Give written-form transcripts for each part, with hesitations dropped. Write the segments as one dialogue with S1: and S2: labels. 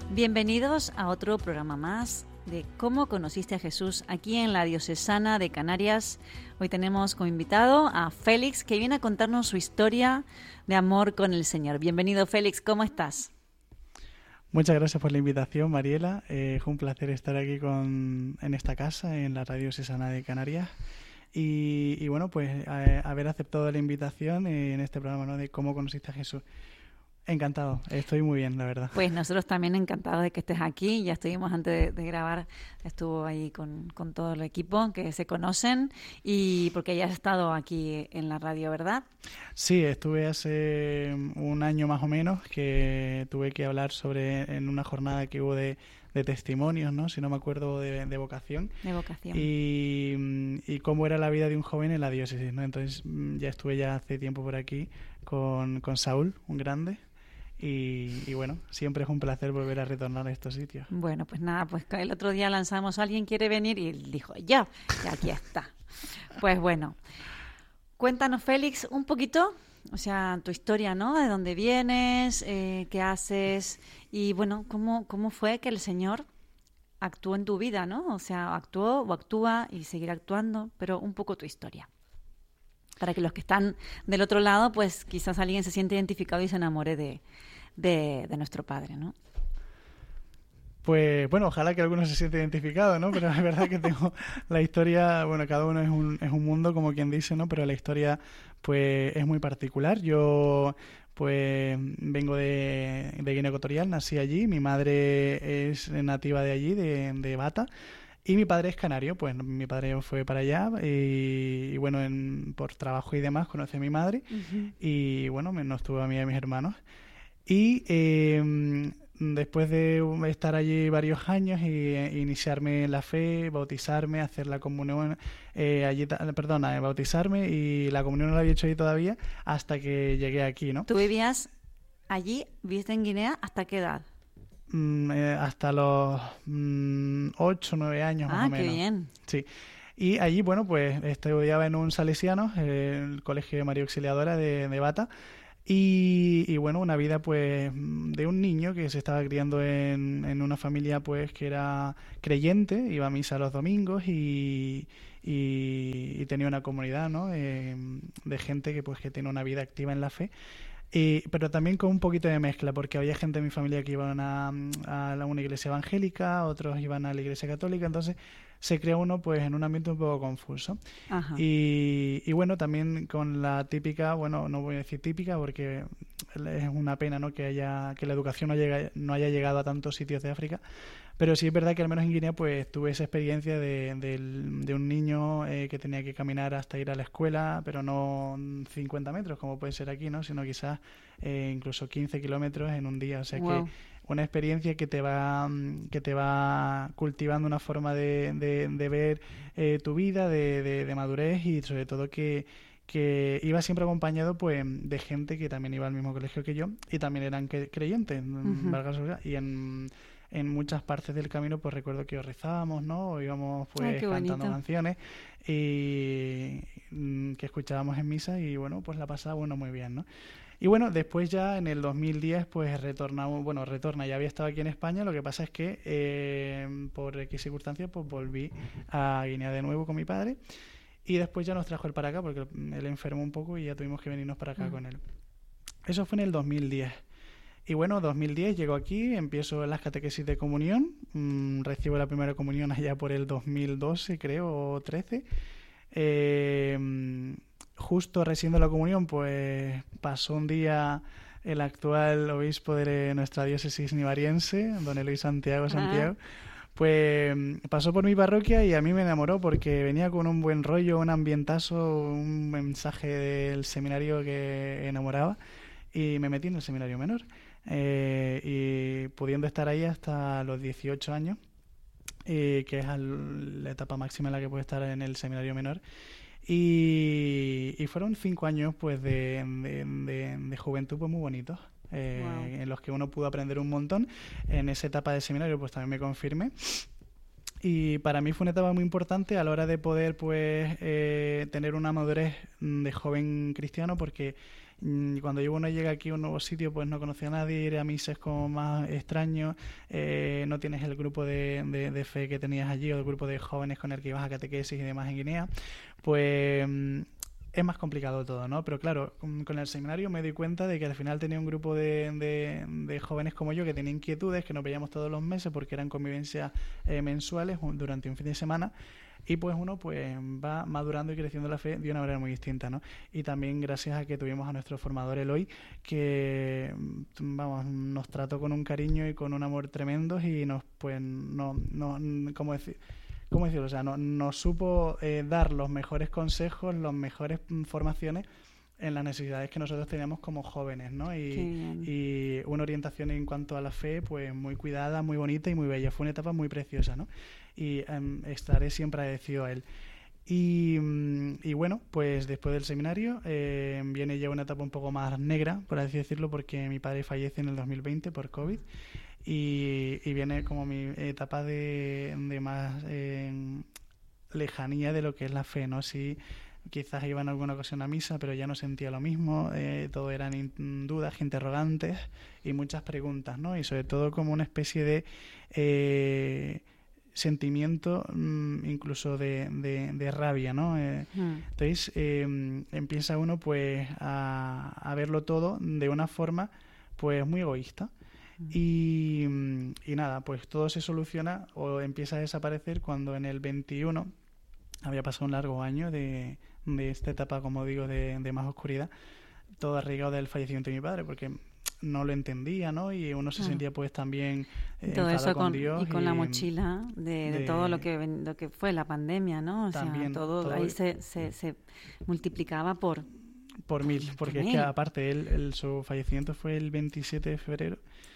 S1: Bienvenidos a otro programa más de Cómo conociste a Jesús aquí en la Diocesana de Canarias. Hoy tenemos como invitado a Félix, que viene a contarnos su historia de amor con el Señor. Bienvenido, Félix, ¿cómo estás?
S2: Muchas gracias por la invitación, Mariela. Es un placer estar aquí en esta casa, en la Radio Diocesana de Canarias. Y bueno, pues haber aceptado la invitación en este programa, ¿no?, de Cómo conociste a Jesús. Encantado, estoy muy bien, la verdad.
S1: Pues nosotros también encantados de que estés aquí. Ya estuvimos antes de grabar, estuvo ahí con todo el equipo que se conocen, y porque ya has estado aquí en la radio, ¿verdad?
S2: Sí, estuve hace un año más o menos que tuve que hablar en una jornada que hubo de testimonios, ¿no?, si no me acuerdo, de vocación.
S1: De vocación.
S2: Y cómo era la vida de un joven en la diócesis, ¿no? Entonces ya estuve ya hace tiempo por aquí con Saúl, un grande. Y bueno, siempre es un placer volver a retornar a estos sitios.
S1: Bueno, pues nada, pues el otro día lanzamos ¿alguien quiere venir? Y él dijo, yo, y aquí está. Pues bueno, cuéntanos, Félix, un poquito, o sea, tu historia, ¿no? De dónde vienes, qué haces, y bueno, cómo fue que el Señor actuó en tu vida, ¿no? O sea, actuó o actúa y seguirá actuando, pero un poco tu historia. Para que los que están del otro lado, pues quizás alguien se siente identificado y se enamore de nuestro Padre, ¿no?
S2: Pues bueno, ojalá que alguno se siente identificado, ¿no? Pero es verdad que tengo la historia, bueno, cada uno es un mundo, como quien dice, ¿no? Pero la historia, pues, es muy particular. Yo, pues, vengo de Guinea Ecuatorial, nací allí, mi madre es nativa de allí, de Bata. Y mi padre es canario, pues mi padre fue para allá y bueno, por trabajo y demás conocí a mi madre. Uh-huh. Y bueno, nos tuvo a mí y a mis hermanos. Y después de estar allí varios años y iniciarme en la fe, bautizarme, hacer la comunión, bautizarme, y la comunión no la había hecho allí todavía hasta que llegué aquí, ¿no?
S1: ¿Tú vivías allí, viviste en Guinea, hasta qué edad?
S2: Hasta los 8 o 9 años más o menos.
S1: Ah, qué bien.
S2: Sí. Y allí, bueno, pues estudiaba en un salesiano, el Colegio de María Auxiliadora de Bata. Y bueno, una vida pues de un niño que se estaba criando en una familia pues que era creyente, iba a misa los domingos y tenía una comunidad, ¿no?, de gente que tiene una vida activa en la fe. Pero también con un poquito de mezcla, porque había gente en mi familia que iban a una iglesia evangélica, otros iban a la iglesia católica, entonces se crea uno pues en un ambiente un poco confuso.
S1: Ajá.
S2: Y bueno, también con la típica, bueno, no voy a decir típica porque es una pena, ¿no?, que la educación no haya llegado a tantos sitios de África. Pero sí es verdad que al menos en Guinea pues tuve esa experiencia de un niño que tenía que caminar hasta ir a la escuela, pero no 50 metros como puede ser aquí, ¿no?, sino quizás incluso 15 kilómetros en un día. O sea, wow, que una experiencia que te va cultivando una forma de ver tu vida, de madurez, y sobre todo que iba siempre acompañado pues de gente que también iba al mismo colegio que yo y también eran creyentes, uh-huh, y en muchas partes del camino pues recuerdo que rezábamos, ¿no?, o íbamos pues cantando canciones y que escuchábamos en misa, y bueno, pues la pasaba muy bien, ¿no? Y bueno, después ya en el 2010 pues ya había estado aquí en España. Lo que pasa es que por X circunstancias pues volví a Guinea de nuevo con mi padre, y después ya nos trajo él para acá porque él enfermó un poco y ya tuvimos que venirnos para acá con él. Eso fue en el 2010. Y bueno, 2010 llego aquí, empiezo las catequesis de comunión, recibo la primera comunión allá por el 2012, creo, o 13. Justo recibiendo la comunión, pues pasó un día el actual obispo de nuestra diócesis nivariense, don Eloy Santiago, pues pasó por mi parroquia y a mí me enamoró porque venía con un buen rollo, un ambientazo, un mensaje del seminario que enamoraba, y me metí en el seminario menor. Y pudiendo estar ahí hasta los 18 años, que es la etapa máxima en la que puedo estar en el seminario menor. Y fueron 5 años pues de juventud pues muy bonitos, wow, en los que uno pudo aprender un montón. En esa etapa de seminario pues también me confirmé. Y para mí fue una etapa muy importante a la hora de poder pues tener una madurez de joven cristiano, porque Cuando uno llega aquí a un nuevo sitio, pues no conoce a nadie, ir a misa es como más extraño, no tienes el grupo de fe que tenías allí o el grupo de jóvenes con el que ibas a catequesis y demás en Guinea, pues es más complicado todo, ¿no? Pero claro, con el seminario me doy cuenta de que al final tenía un grupo de jóvenes como yo que tenían inquietudes, que nos veíamos todos los meses porque eran convivencias mensuales durante un fin de semana. Y pues uno pues va madurando y creciendo la fe de una manera muy distinta, ¿no? Y también gracias a que tuvimos a nuestro formador Eloy, que vamos, nos trató con un cariño y con un amor tremendos y nos pues ¿cómo decirlo? O sea, nos supo dar los mejores consejos, las mejores formaciones en las necesidades que nosotros teníamos como jóvenes, ¿no? Y una orientación en cuanto a la fe, pues muy cuidada, muy bonita y muy bella. Fue una etapa muy preciosa, ¿no? Y estaré siempre agradecido a él. Y bueno, pues después del seminario viene ya una etapa un poco más negra, por así decirlo, porque mi padre fallece en el 2020 por COVID. Y viene como mi etapa de más lejanía de lo que es la fe, ¿no? Sí, quizás iba en alguna ocasión a misa, pero ya no sentía lo mismo, todo eran dudas, interrogantes y muchas preguntas, ¿no? Y sobre todo como una especie de sentimiento incluso de rabia, ¿no? Entonces empieza uno pues a verlo todo de una forma pues muy egoísta. Y nada, pues todo se soluciona o empieza a desaparecer cuando en el 21 había pasado un largo año de esta etapa, como digo, de más oscuridad, todo arraigado del fallecimiento de mi padre, porque no lo entendía, ¿no? Y uno se sentía pues también
S1: todo eso
S2: con Dios.
S1: Y con la mochila de todo lo que fue la pandemia, ¿no? O
S2: también,
S1: sea, todo ahí se multiplicaba por
S2: 1000, porque es que aparte su fallecimiento fue el 27 de febrero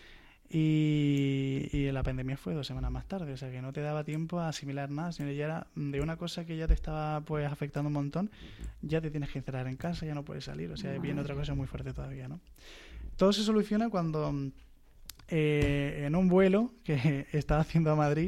S2: y la pandemia fue 2 semanas más tarde, o sea que no te daba tiempo a asimilar nada, sino ya era de una cosa que ya te estaba pues afectando un montón, ya te tienes que encerrar en casa, ya no puedes salir, o sea, viene otra cosa muy fuerte todavía, ¿no? Todo se soluciona cuando en un vuelo que estaba haciendo a Madrid,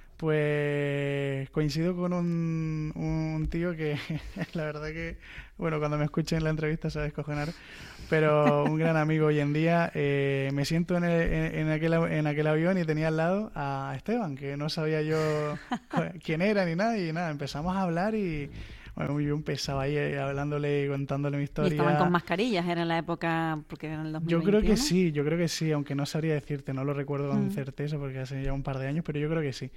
S2: pues coincido con un tío que la verdad que, bueno, cuando me escuchen en la entrevista se va a descojonar, pero un gran amigo hoy en día. Me siento en aquel avión y tenía al lado a Esteban, que no sabía yo quién era ni nada, y nada, empezamos a hablar y bueno, muy bien pesado ahí hablándole y contándole mi historia.
S1: Y estaban con mascarillas, era en la época, porque era en el 2021.
S2: Yo creo que sí, aunque no sabría decirte, no lo recuerdo con certeza porque hace ya un par de años, pero yo creo que sí.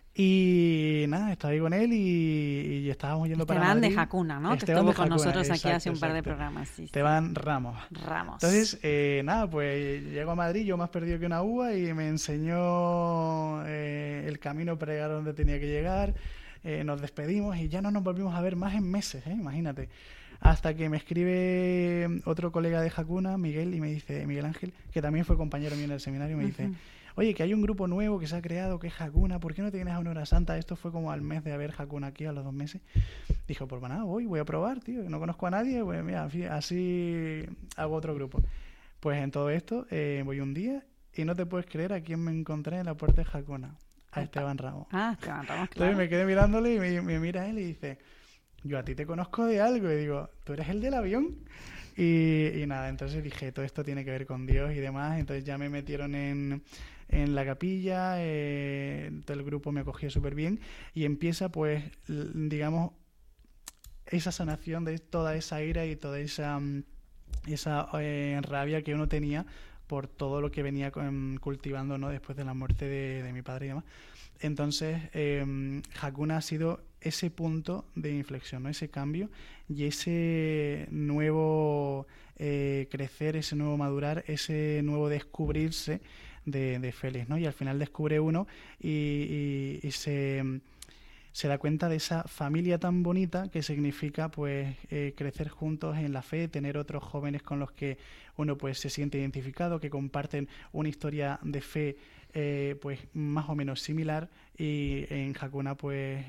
S2: Y nada, estaba ahí con él y estábamos yendo para Madrid.
S1: Esteban de Jacuna, ¿no?
S2: Esteban
S1: que estuvo con
S2: Jacuna,
S1: nosotros aquí hace un
S2: exacto.
S1: par de programas. Sí,
S2: Esteban Ramos. Entonces, nada, pues llego a Madrid, yo más perdido que una uva, y me enseñó el camino para llegar a donde tenía que llegar. Nos despedimos y ya no nos volvimos a ver más en meses, imagínate. Hasta que me escribe otro colega de Jacuna, Miguel, y me dice, Miguel Ángel, que también fue compañero mío en el seminario, me dice, oye, que hay un grupo nuevo que se ha creado, que es Jacuna, ¿por qué no te vienes a una hora santa? Esto fue como al mes de haber Jacuna aquí, a los 2 meses. Dijo, pues nada, voy a probar, tío, no conozco a nadie, pues mira, así hago otro grupo. Pues en todo esto voy un día y no te puedes creer a quién me encontré en la puerta de Jacuna. A Esteban Ramos.
S1: Esteban Ramos, claro.
S2: Entonces me quedé mirándole y me mira él y dice, yo a ti te conozco de algo. Y digo, ¿tú eres el del avión? Y nada, entonces dije, todo esto tiene que ver con Dios y demás. Entonces ya me metieron en la capilla, todo el grupo me acogió súper bien y empieza pues, digamos, esa sanación de toda esa ira y toda esa rabia que uno tenía por todo lo que venía cultivando, ¿no? Después de la muerte de mi padre y demás. Entonces, Jacuna ha sido ese punto de inflexión, ¿no? Ese cambio y ese nuevo crecer, ese nuevo madurar, ese nuevo descubrirse de Félix, ¿no? Y al final descubre uno y se da cuenta de esa familia tan bonita que significa pues crecer juntos en la fe, tener otros jóvenes con los que uno pues se siente identificado, que comparten una historia de fe pues más o menos similar, y en Jacuna pues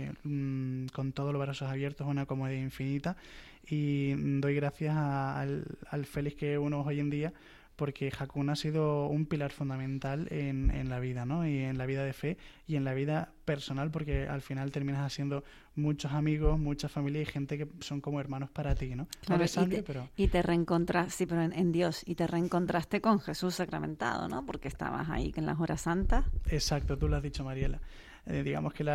S2: con todos los brazos abiertos, una comodidad infinita, y doy gracias al Félix que uno hoy en día porque Hakuna ha sido un pilar fundamental en la vida, ¿no? Y en la vida de fe y en la vida personal, porque al final terminas haciendo muchos amigos, mucha familia y gente que son como hermanos para ti, ¿no?
S1: Claro,
S2: no de sangre, pero...
S1: Y te reencontraste, sí, pero en Dios, y te reencontraste con Jesús sacramentado, ¿no? Porque estabas ahí en las horas santas.
S2: Exacto, tú lo has dicho, Mariela. Digamos que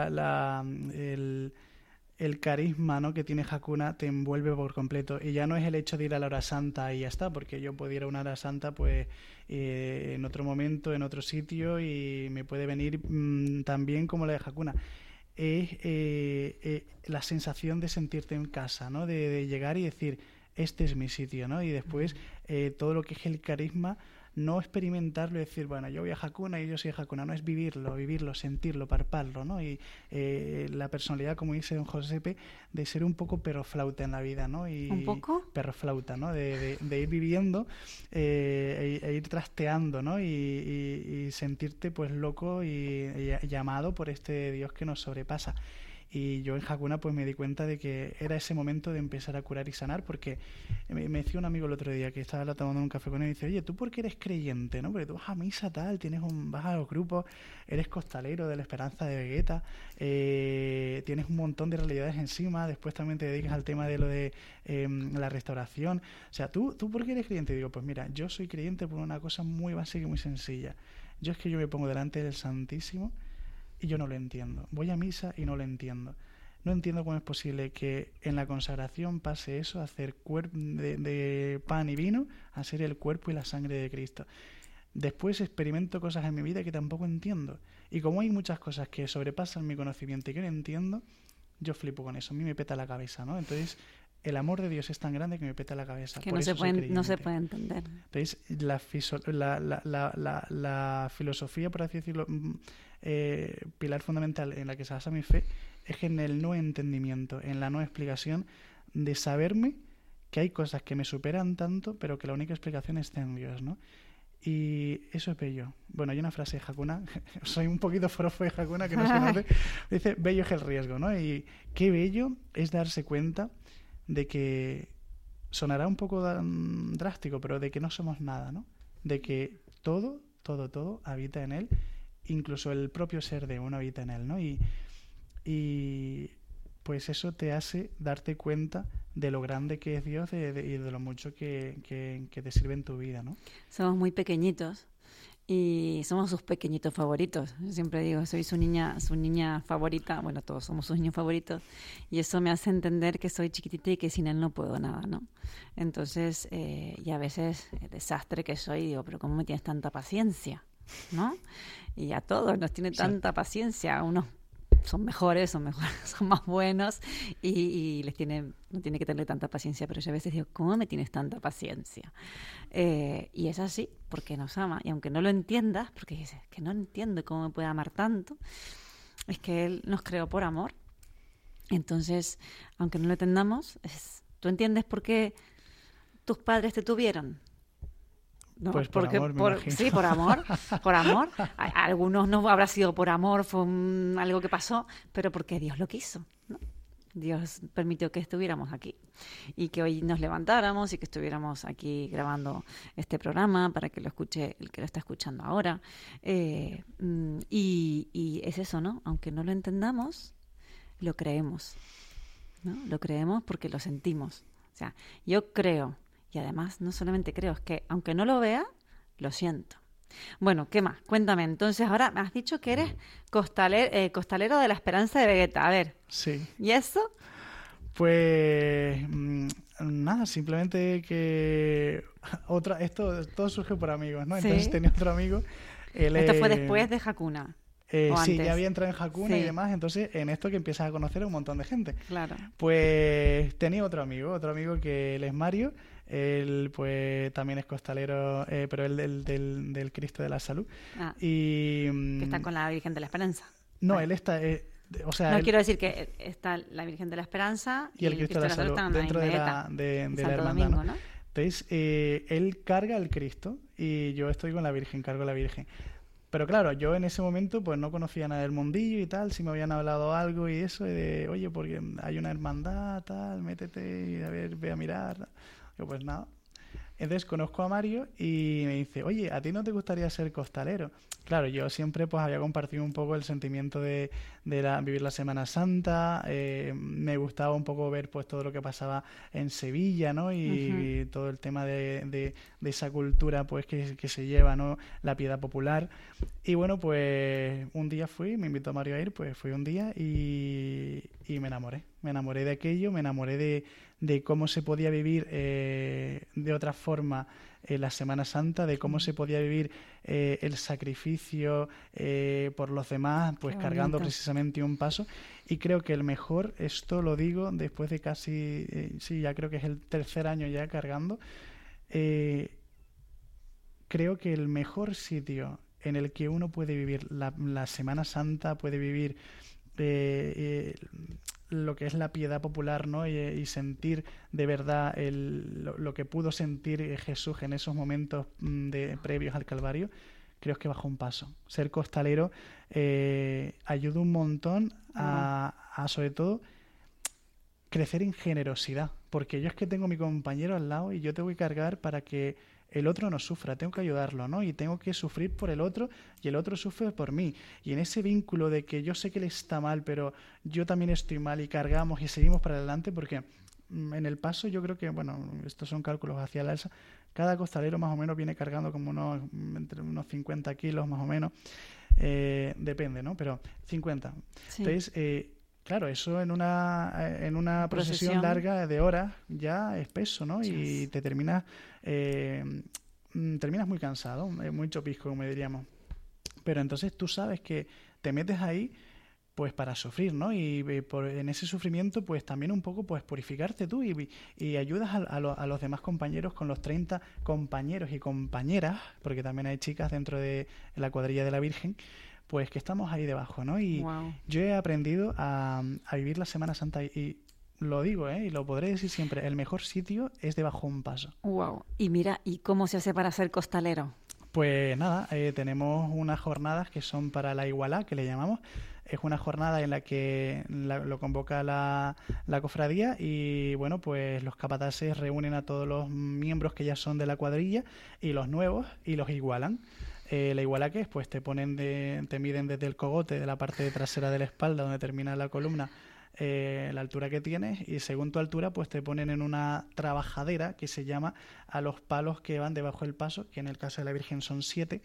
S2: el carisma, ¿no?, que tiene Hakuna te envuelve por completo, y ya no es el hecho de ir a la hora santa y ya está, porque yo puedo ir a una hora santa pues en otro momento, en otro sitio, y me puede venir tan bien como la de Hakuna. Es la sensación de sentirte en casa, ¿no?, de llegar y decir, este es mi sitio, ¿no? Y después todo lo que es el carisma, no experimentarlo y decir, bueno, yo voy a Hakuna y yo soy Hakuna, no, es vivirlo, sentirlo, palparlo, ¿no? Y la personalidad, como dice don Josepe, de ser un poco perroflauta en la vida, ¿no? Y
S1: ¿Un poco?
S2: Perroflauta, ¿no? De ir viviendo e ir trasteando, ¿no? Y sentirte pues loco y llamado por este Dios que nos sobrepasa. Y yo en Hakuna pues me di cuenta de que era ese momento de empezar a curar y sanar, porque me decía un amigo el otro día que estaba tomando un café con él y dice, oye, ¿tú por qué eres creyente, no? Porque tú vas a misa tal, vas a los grupos, eres costalero de la Esperanza de Vegeta, tienes un montón de realidades encima, después también te dedicas al tema de lo de la restauración. O sea, ¿tú por qué eres creyente? Y digo, pues mira, yo soy creyente por una cosa muy básica y muy sencilla. Es que yo me pongo delante del Santísimo y yo no lo entiendo. Voy a misa y no lo entiendo. No entiendo cómo es posible que en la consagración pase eso, a hacer de pan y vino, a ser el cuerpo y la sangre de Cristo. Después experimento cosas en mi vida que tampoco entiendo. Y como hay muchas cosas que sobrepasan mi conocimiento y que no entiendo, yo flipo con eso. A mí me peta la cabeza, ¿no? Entonces, el amor de Dios es tan grande que me peta la cabeza.
S1: Que
S2: Por eso
S1: no se puede entender.
S2: Entonces, la filosofía, por así decirlo, pilar fundamental en la que se basa mi fe, es en el no entendimiento, en la no explicación, de saberme que hay cosas que me superan tanto, pero que la única explicación está en Dios, ¿no? Y eso es bello. Bueno, hay una frase de Hakuna, soy un poquito forofo de Hakuna, que no se note, dice, bello es el riesgo, ¿no? Y qué bello es darse cuenta de que, sonará un poco drástico, pero de que no somos nada, ¿no? De que todo habita en Él, incluso el propio ser de uno habita en Él, ¿no? Y pues eso te hace darte cuenta de lo grande que es Dios y de lo mucho que te sirve en tu vida, ¿no?
S1: Somos muy pequeñitos y somos sus pequeñitos favoritos. Yo siempre digo, soy su niña favorita. Bueno, todos somos sus niños favoritos. Y eso me hace entender que soy chiquitita y que sin él no puedo nada, ¿no? Entonces, y a veces, el desastre que soy, digo, pero ¿cómo me tienes tanta paciencia? ¿No? Y a todos nos tiene tanta paciencia. Unos son mejores, son más buenos y no tiene que tener tanta paciencia, pero yo a veces digo, ¿cómo me tienes tanta paciencia? Y es así, porque nos ama, y aunque no lo entiendas, porque dices, que no entiendo cómo me puede amar tanto, es que Él nos creó por amor. Entonces, aunque no lo entendamos, ¿tú entiendes por qué tus padres te tuvieron? ¿No?
S2: Pues por amor, me imagino.
S1: Sí, por amor. A algunos no habrá sido por amor, fue algo que pasó, pero porque Dios lo quiso, ¿no? Dios permitió que estuviéramos aquí y que hoy nos levantáramos y que estuviéramos aquí grabando este programa para que lo escuche el que lo está escuchando ahora. Y es eso, ¿no? Aunque no lo entendamos, lo creemos, ¿no? Lo creemos porque lo sentimos. O sea, yo creo. Y además, no solamente creo, es que aunque no lo vea, lo siento. Bueno, ¿qué más? Cuéntame. Entonces, ahora me has dicho que eres costalero de la Esperanza de Vegeta. A ver.
S2: Sí.
S1: ¿Y eso?
S2: Pues nada, simplemente que esto todo surge por amigos, ¿no?
S1: Sí.
S2: Entonces tenía otro amigo.
S1: Esto fue después de Hakuna.
S2: Sí, ya había entrado en Hakuna y demás, entonces en esto que empiezas a conocer a un montón de gente.
S1: Claro.
S2: Pues tenía otro amigo que él es Mario. Él pues también es costalero, pero él del Cristo de la Salud.
S1: Que está con la Virgen de la Esperanza.
S2: No, él está...
S1: quiero decir que está la Virgen de la Esperanza
S2: y el Cristo de la Salud dentro de la hermandad,
S1: Domingo, ¿no?
S2: Entonces, él carga el Cristo y yo estoy con la Virgen, cargo la Virgen. Pero claro, yo en ese momento pues no conocía nada del mundillo y tal, si me habían hablado algo y eso, y de, oye, porque hay una hermandad, tal, métete y a ver, ve a mirar. Yo pues nada, Entonces conozco a Mario y me dice, oye, ¿a ti no te gustaría ser costalero? Claro, yo siempre pues había compartido un poco el sentimiento de vivir la Semana Santa, me gustaba un poco ver pues todo lo que pasaba en Sevilla, ¿no? Y todo el tema de esa cultura pues que se lleva, ¿no? La piedad popular. Y bueno, pues un día me invitó Mario a ir, pues fui un día y me enamoré. Me enamoré de aquello, me enamoré de cómo se podía vivir de otra forma la Semana Santa, de cómo se podía vivir el sacrificio por los demás, pues cargando precisamente un paso. Y creo que el mejor, esto lo digo después de casi, sí, ya creo que es el tercer año ya cargando, creo que el mejor sitio en el que uno puede vivir la Semana Santa, puede vivir lo que es la piedad popular, ¿no? Y sentir de verdad lo que pudo sentir Jesús en esos momentos previos al Calvario, creo que bajo un paso. Ser costalero ayuda un montón a sobre todo crecer en generosidad, porque yo es que tengo a mi compañero al lado y yo tengo que cargar para que el otro no sufra, tengo que ayudarlo, ¿no? Y tengo que sufrir por el otro y el otro sufre por mí. Y en ese vínculo de que yo sé que él está mal, pero yo también estoy mal y cargamos y seguimos para adelante, porque en el paso yo creo que, bueno, estos son cálculos hacia el alza, cada costalero más o menos viene cargando como entre unos 50 kilos más o menos, depende, ¿no? Pero 50. Sí. Entonces, claro, eso en una procesión larga de horas ya es peso, ¿no? Y te terminas muy cansado, muy chopisco, como diríamos. Pero entonces tú sabes que te metes ahí pues para sufrir, ¿no? Y en ese sufrimiento pues también un poco pues purificarte tú y ayudas a los demás compañeros con los 30 compañeros y compañeras, porque también hay chicas dentro de la cuadrilla de la Virgen, pues que estamos ahí debajo, ¿no? Y yo he aprendido a vivir la Semana Santa y lo digo, y lo podré decir siempre, el mejor sitio es debajo un paso.
S1: Wow. Y mira, ¿y cómo se hace para ser costalero?
S2: Pues nada, tenemos unas jornadas que son para la Igualá, que le llamamos. Es una jornada en la que lo convoca la cofradía y, bueno, pues los capataces reúnen a todos los miembros que ya son de la cuadrilla y los nuevos y los igualan. La iguala que es, pues te miden desde el cogote de la parte trasera de la espalda donde termina la columna, la altura que tienes, y según tu altura pues te ponen en una trabajadera que se llama a los palos que van debajo del paso, que en el caso de la Virgen son 7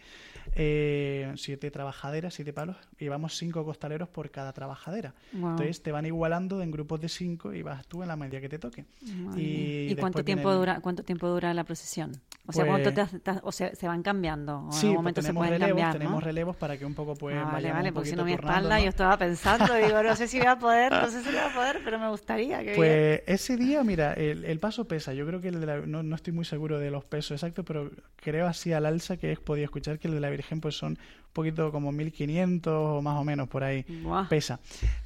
S2: trabajaderas, 7 palos, y vamos 5 costaleros por cada trabajadera. Entonces te van igualando en grupos de 5 y vas tú en la medida que te toque.
S1: ¿Y cuánto tiempo dura la procesión? O sea, pues, se van cambiando. ¿O
S2: sí,
S1: en algún momento
S2: tenemos
S1: se pueden
S2: relevos,
S1: cambiar,
S2: tenemos
S1: ¿no?
S2: relevos para que un poco pues
S1: vale, porque si no mi
S2: turnando,
S1: espalda,
S2: ¿no?
S1: yo estaba pensando, digo, no sé si voy a poder, pero me gustaría.
S2: Pues ese día, mira, el paso pesa. Yo creo que no estoy muy seguro de los pesos exactos, pero creo así al alza que he podido escuchar que el de la Virgen pues son un poquito como 1500 o más o menos por ahí.
S1: Buah.
S2: Pesa.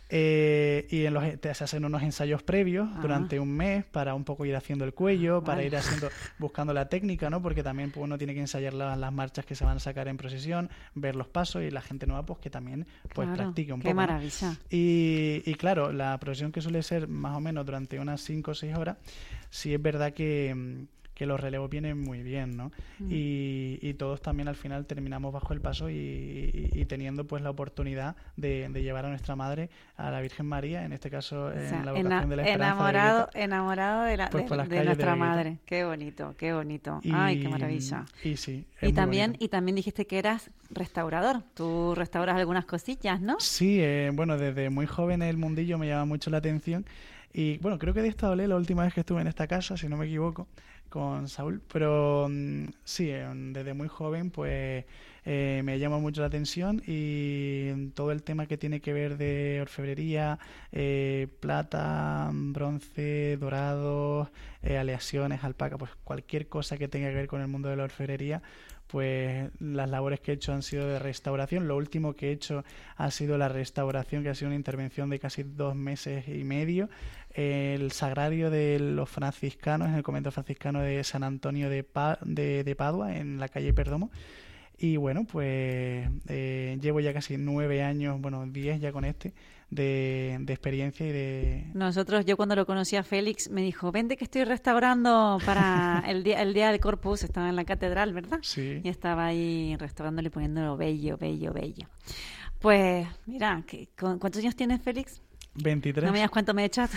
S2: Y se hacen unos ensayos previos durante un mes para un poco ir haciendo el cuello, para ir buscando la técnica, ¿no? Porque también pues, uno tiene que ensayar las marchas que se van a sacar en procesión, ver los pasos, y la gente nueva pues que también pues practique un poco.
S1: ¡Qué maravilla!
S2: ¿No? Y claro, la procesión que suele ser más o menos durante unas 5 o 6 horas, sí es verdad que los relevos vienen muy bien, ¿no? Y todos también al final terminamos bajo el paso y teniendo pues la oportunidad de llevar a nuestra madre, a la Virgen María, en este caso en la vocación de la esperanza.
S1: Enamorado de nuestra madre. Qué bonito, qué bonito. Ay, qué maravilla.
S2: Y
S1: también dijiste que eras restaurador. Tú restauras algunas cosillas, ¿no?
S2: Sí, bueno, desde muy joven el mundillo me llama mucho la atención. Y bueno, creo que de esto hablé la última vez que estuve en esta casa, si no me equivoco, con Saúl, pero sí, desde muy joven pues me llama mucho la atención, y todo el tema que tiene que ver de orfebrería, plata, bronce, dorado, aleaciones, alpaca, pues cualquier cosa que tenga que ver con el mundo de la orfebrería, pues las labores que he hecho han sido de restauración. Lo último que he hecho ha sido la restauración, que ha sido una intervención de casi 2 meses y medio, el sagrario de los franciscanos en el convento franciscano de San Antonio de Padua, en la calle Perdomo. Y bueno, pues llevo ya casi 9 años, bueno, 10 ya con de experiencia y de...
S1: Yo cuando lo conocí a Félix, me dijo, vente que estoy restaurando para el día del Corpus, estaba en la catedral, ¿verdad?
S2: Sí.
S1: Y estaba ahí restaurándolo y poniéndolo bello, bello, bello. Pues, mira, ¿cuántos años tienes, Félix?
S2: 23.
S1: No me digas cuánto me echas.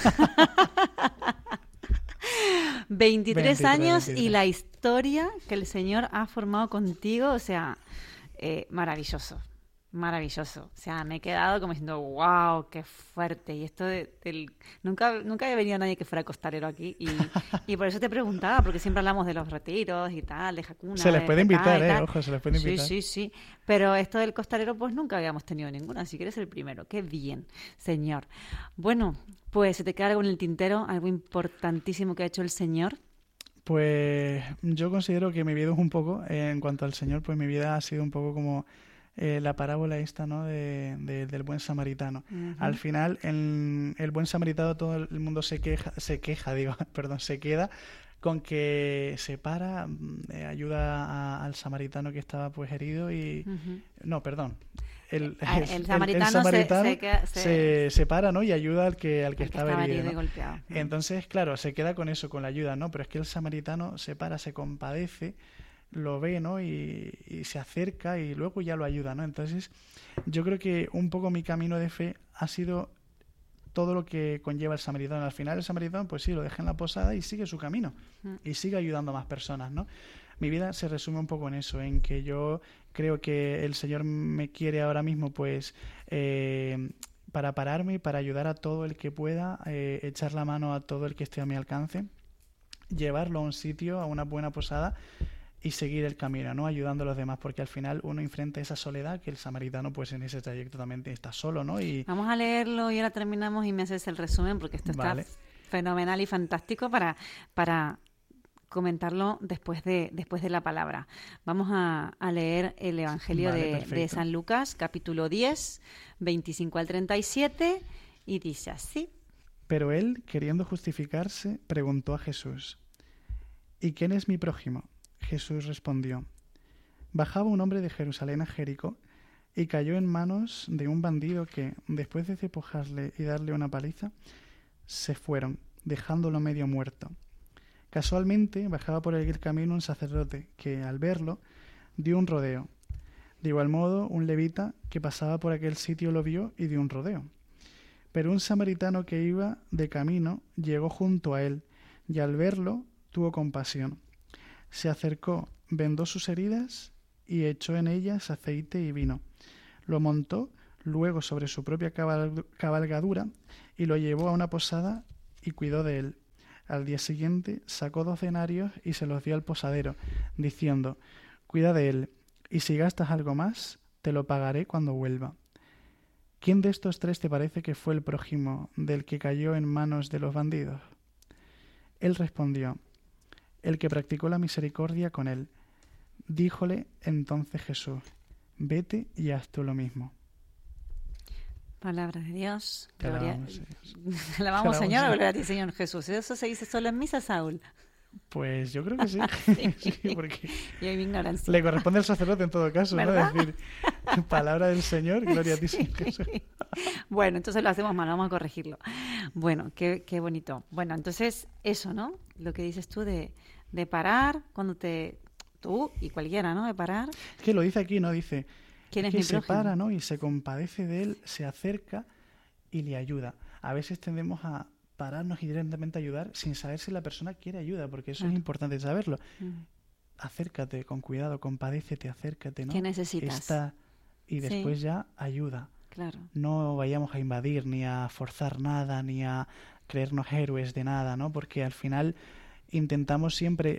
S1: 23 años
S2: 23.
S1: Y la historia que el Señor ha formado contigo, o sea, maravilloso, maravilloso. O sea, me he quedado como diciendo, wow, qué fuerte. Y esto nunca había venido nadie que fuera costalero aquí. Y por eso te preguntaba, porque siempre hablamos de los retiros y tal, de Hakuna.
S2: Se les puede invitar, ojo, se les puede invitar.
S1: Sí. Pero esto del costalero, pues nunca habíamos tenido ninguna, así que eres el primero. Qué bien, Señor. Bueno, pues se te queda algo en el tintero, algo importantísimo que ha hecho el Señor.
S2: Pues yo considero que mi vida es un poco, en cuanto al Señor, pues mi vida ha sido un poco como la parábola esta, ¿no? Del buen samaritano.
S1: Uh-huh.
S2: Al final, el buen samaritano, todo el mundo se queda con que se para, ayuda al samaritano que estaba pues herido y...
S1: Uh-huh.
S2: No, perdón. El
S1: samaritano
S2: se para, ¿no? Y ayuda al que estaba herido, ¿no?
S1: y golpeado.
S2: Entonces, claro, se queda con eso, con la ayuda, ¿no? Pero es que el samaritano se para, se compadece, lo ve, ¿no? Y se acerca y luego ya lo ayuda, ¿no? Entonces, yo creo que un poco mi camino de fe ha sido todo lo que conlleva el samaritano. Al final el samaritano, pues sí, lo deja en la posada y sigue su camino y sigue ayudando a más personas, ¿no? Mi vida se resume un poco en eso, en que yo creo que el Señor me quiere ahora mismo, pues, para pararme, para ayudar a todo el que pueda, echar la mano a todo el que esté a mi alcance, llevarlo a un sitio, a una buena posada y seguir el camino, ¿no? Ayudando a los demás, porque al final uno enfrenta esa soledad que el samaritano, pues, en ese trayecto también está solo, ¿no? Y
S1: vamos a leerlo y ahora terminamos y me haces el resumen, porque esto está fenomenal y fantástico para comentarlo después de la palabra. Vamos a leer el Evangelio de San Lucas, capítulo 10, 25 al 37, y dice así.
S2: Pero él, queriendo justificarse, preguntó a Jesús: ¿Y quién es mi prójimo? Jesús respondió: Bajaba un hombre de Jerusalén a Jericó y cayó en manos de un bandido que, después de despojarle y darle una paliza, se fueron, dejándolo medio muerto. Casualmente bajaba por el camino un sacerdote que, al verlo, dio un rodeo. De igual modo, un levita que pasaba por aquel sitio lo vio y dio un rodeo. Pero un samaritano que iba de camino llegó junto a él y, al verlo, tuvo compasión. Se acercó, vendó sus heridas y echó en ellas aceite y vino. Lo montó luego sobre su propia cabalgadura y lo llevó a una posada y cuidó de él. Al día siguiente sacó 2 denarios y se los dio al posadero, diciendo: Cuida de él, y si gastas algo más, te lo pagaré cuando vuelva. ¿Quién de estos 3 te parece que fue el prójimo del que cayó en manos de los bandidos? Él respondió: el que practicó la misericordia con él. Díjole entonces Jesús: Vete y haz tú lo mismo.
S1: Palabra de Dios.
S2: Te alabamos, Señor.
S1: Alabamos, Señor, o gloria a ti, Señor Jesús. ¿Eso se dice solo en misa, Saúl?
S2: Pues yo creo que sí. Sí, porque
S1: y mi ignorancia.
S2: Le corresponde al sacerdote en todo caso, ¿verdad? ¿No? Decir, palabra del Señor, gloria a ti, Señor Jesús.
S1: Bueno, entonces lo hacemos mal, vamos a corregirlo. Bueno, qué bonito. Bueno, entonces eso, ¿no? Lo que dices tú de parar, cuando tú y cualquiera, ¿no? De parar.
S2: Es que lo dice aquí, ¿no? Dice...
S1: ¿Quién es
S2: que
S1: mi
S2: se
S1: prójimo?
S2: para, ¿no? Y se compadece de él, se acerca y le ayuda. A veces tendemos a pararnos y directamente ayudar sin saber si la persona quiere ayuda, porque eso es importante saberlo. Acércate con cuidado, compadécete, acércate, ¿no?
S1: ¿Qué necesitas?
S2: Y después ya ayuda.
S1: Claro.
S2: No vayamos a invadir, ni a forzar nada, ni a creernos héroes de nada, ¿no? Porque al final intentamos siempre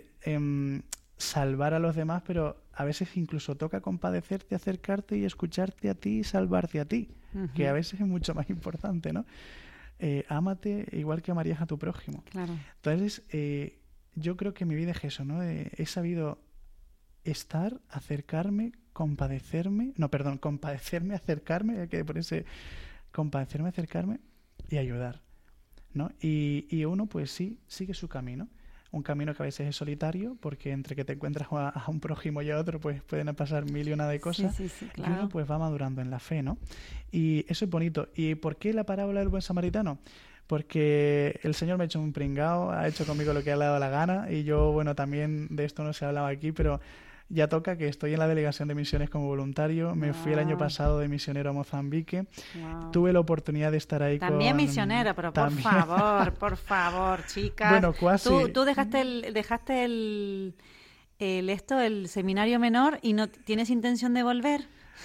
S2: salvar a los demás, pero a veces incluso toca compadecerte, acercarte y escucharte a ti y salvarte a ti, que a veces es mucho más importante, ¿no? Ámate igual que amarías a tu prójimo.
S1: Claro.
S2: Entonces, yo creo que mi vida es eso, ¿no? He sabido estar, acercarme, compadecerme, acercarme, hay que ponerse, compadecerme, acercarme y ayudar, ¿no? Y uno, pues sí, sigue su camino. un camino que a veces es solitario, porque entre que te encuentras a un prójimo y a otro, pues pueden pasar mil y una de cosas,
S1: Sí, claro.
S2: y uno pues va madurando en la fe, ¿no? Y eso es bonito. ¿Y por qué la parábola del buen samaritano? Porque el Señor me ha hecho un pringao, ha hecho conmigo lo que le ha dado la gana, y yo, bueno, también de esto no se hablaba aquí, pero ya toca, que estoy en la delegación de misiones como voluntario. Me fui el año pasado de misionero a Mozambique. Tuve la oportunidad de estar ahí
S1: también
S2: con...
S1: misionero, pero
S2: también...
S1: por favor, chicas.
S2: Bueno, casi.
S1: Tú dejaste el seminario menor y no tienes intención de volver.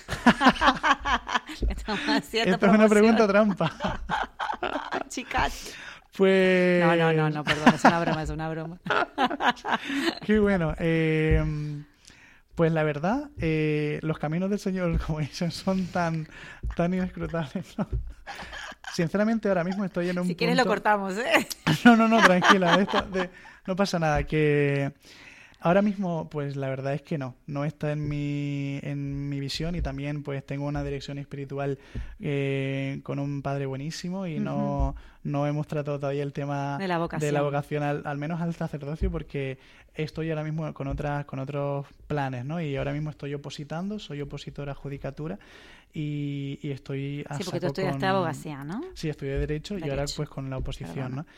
S2: Esto es una pregunta trampa.
S1: Chicas.
S2: Pues...
S1: No, perdón, es una broma.
S2: Qué bueno. Pues la verdad, los caminos del Señor, como dicen, son tan inescrutables, ¿no? Sinceramente, ahora mismo estoy en un
S1: Si quieres lo cortamos, ¿eh?
S2: No, tranquila, no pasa nada, que... Ahora mismo, pues la verdad es que no está en mi visión, y también pues tengo una dirección espiritual con un padre buenísimo, y no hemos tratado todavía el tema
S1: de la
S2: vocación al menos al sacerdocio, porque estoy ahora mismo con otros planes, ¿no? Y ahora mismo estoy opositando, soy opositor a judicatura, y estoy a
S1: Sí, porque tú estudiaste abogacía, ¿no?
S2: Sí, estudié Derecho y ahora pues con la oposición, ¿no?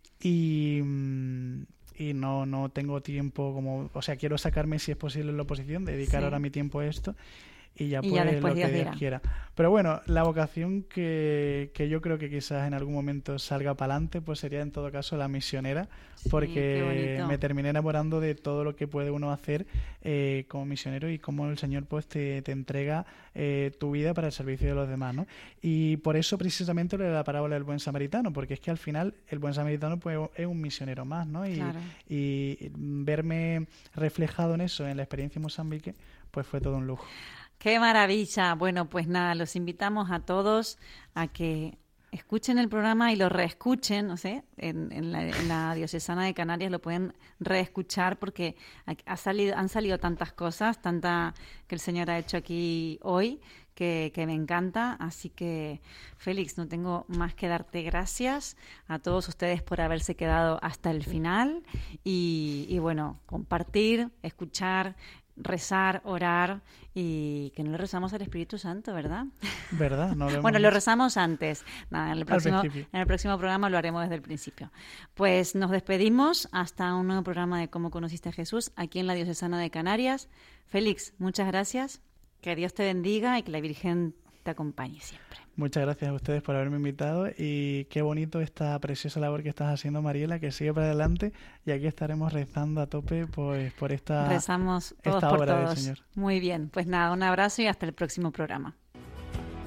S2: Y no tengo tiempo quiero sacarme, si es posible, en la oposición, dedicar ahora mi tiempo a esto, y ya pues lo que Dios quiera. Pero bueno, la vocación que yo creo que quizás en algún momento salga para adelante, pues sería en todo caso la misionera, porque me terminé enamorando de todo lo que puede uno hacer como misionero, y cómo el Señor pues te entrega tu vida para el servicio de los demás, ¿no? Y por eso precisamente lo de la parábola del buen samaritano, porque es que al final el buen samaritano pues es un misionero más, ¿no? Y verme reflejado en eso, en la experiencia en Mozambique, pues fue todo un lujo.
S1: ¡Qué maravilla! Bueno, pues nada, los invitamos a todos a que escuchen el programa y lo reescuchen, no sé, en la Diocesana de Canarias lo pueden reescuchar, porque han salido tantas cosas, tanta que el Señor ha hecho aquí hoy, que me encanta. Así que, Félix, no tengo más que darte gracias a todos ustedes por haberse quedado hasta el final, y bueno, compartir, escuchar, rezar, orar, y que no le rezamos al Espíritu Santo, ¿verdad?
S2: ¿Verdad?
S1: Bueno, lo rezamos antes. Nada, en el próximo programa lo haremos desde el principio. Pues nos despedimos hasta un nuevo programa de Cómo conociste a Jesús aquí en la Diocesana de Canarias. Félix, muchas gracias. Que Dios te bendiga y que la Virgen te acompañe siempre.
S2: Muchas gracias a ustedes por haberme invitado, y qué bonito esta preciosa labor que estás haciendo, Mariela, que sigue para adelante, y aquí estaremos rezando a tope pues por esta
S1: Rezamos todos
S2: esta
S1: por
S2: obra
S1: todos.
S2: del Señor.
S1: Muy bien, pues nada, un abrazo y hasta el próximo programa.